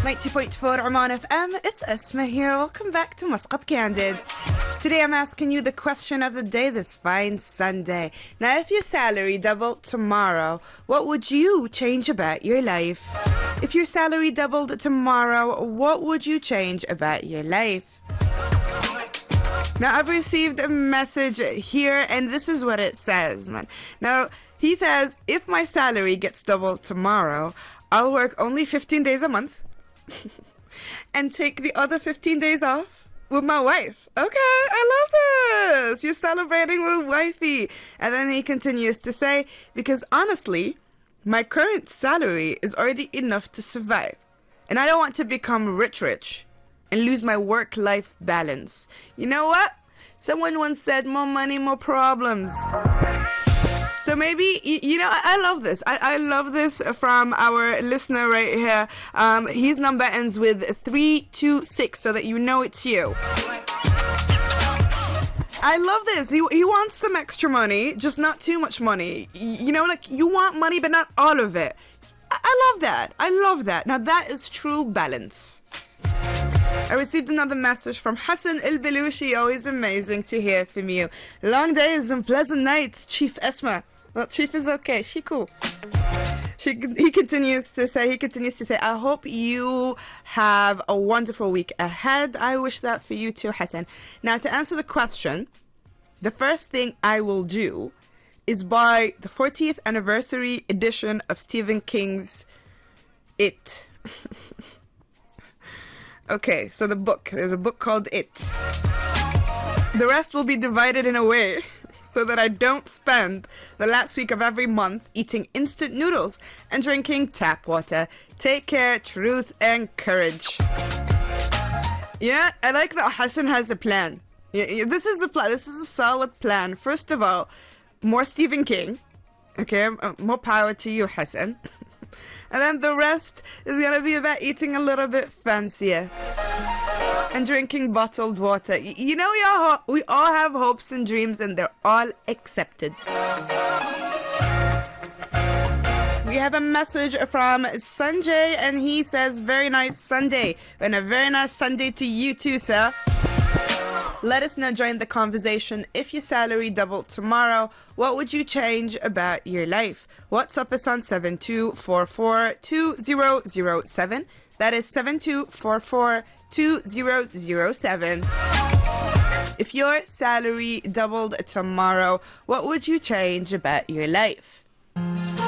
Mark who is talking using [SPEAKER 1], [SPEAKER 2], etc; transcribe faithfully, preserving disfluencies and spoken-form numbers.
[SPEAKER 1] ninety point four Oman F M, it's Esma here. Welcome back to Muscat Candid. Today I'm asking you the question of the day this fine Sunday. Now, if your salary doubled tomorrow, what would you change about your life? If your salary doubled tomorrow, what would you change about your life? Now, I've received a message here, and this is what it says, man. Now, he says, if my salary gets doubled tomorrow, I'll work only fifteen days a month and take the other fifteen days off with my wife. Okay, I love this. You're celebrating with wifey. And then he continues to say, because honestly, my current salary is already enough to survive. And I don't want to become rich rich and lose my work-life balance. You know what? Someone once said, more money, more problems. So maybe, you know, I love this. I, I love this from our listener right here. Um, his number ends with three two six, so that you know it's you. I love this. He, he wants some extra money, just not too much money. You know, like, you want money, but not all of it. I, I love that. I love that. Now, that is true balance. I received another message from Hassan El-Belushi. Always amazing to hear from you. Long days and pleasant nights, Chief Esma. Well, Chief is okay. She cool. She, he continues to say, he continues to say, I hope you have a wonderful week ahead. I wish that for you too, Hassan. Now, to answer the question, the first thing I will do is buy the fortieth anniversary edition of Stephen King's It. Okay, so the book. There's a book called It. The rest will be divided in a way so that I don't spend the last week of every month eating instant noodles and drinking tap water. Take care, truth, and courage. Yeah, I like that Hassan has a plan. Yeah, this is a plan. This is a solid plan. First of all, more Stephen King. Okay, more power to you, Hassan. And then the rest is going to be about eating a little bit fancier and drinking bottled water. You know, we all, we all have hopes and dreams, and they're all accepted. We have a message from Sanjay, and he says, very nice Sunday. And a very nice Sunday to you too, sir. Let us know, join the conversation. If your salary doubled tomorrow, what would you change about your life? WhatsApp us on seven two four four two zero zero seven. That is seven two four four two zero zero seven. If your salary doubled tomorrow, what would you change about your life?